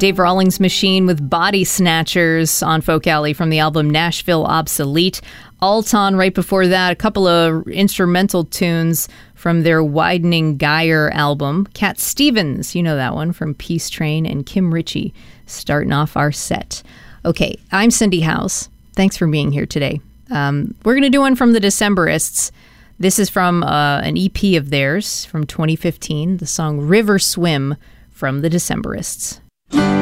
Dave Rawlings Machine with Body Snatchers on Folk Alley from the album Nashville Obsolete. Alton right before that, a couple of instrumental tunes from their Widening Gyre album. Cat Stevens, you know that one, from Peace Train, and Kim Ritchie starting off our set. Okay, I'm Cindy House. Thanks for being here today. We're going to do one from the Decemberists. This is from an EP of theirs from 2015, the song River Swim from the Decemberists.